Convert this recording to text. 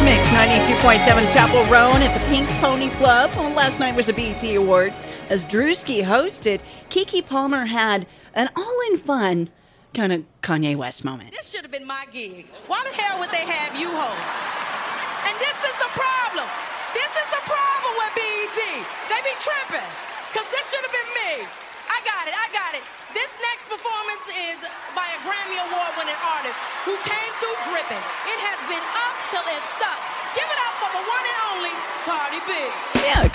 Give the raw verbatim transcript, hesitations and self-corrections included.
Mix ninety-two point seven Chapel Roan at the Pink Pony Club. Well, last night was the B E T Awards. As Drewski hosted, Keke Palmer had an all-in fun kind of Kanye West moment. This should have been my gig. Why the hell would they have you host? And this is the problem. This is the problem with B E T. They be tripping. Because this should have been me. I got it. I got it. This next performance is by a Grammy Award-winning artist who came through dripping. It has been up till it's stuck. Give it up for the one and only Cardi B. Yeah,